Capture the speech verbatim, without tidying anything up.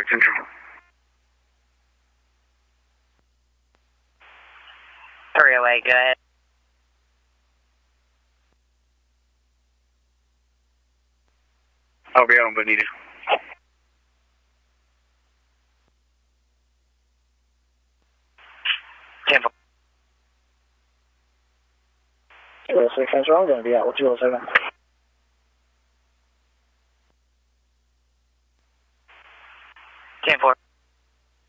Central. three oh eight, go ahead. I'll be out on Bonita. ten four. two oh six, that's wrong. I'm going to be out with two oh seven.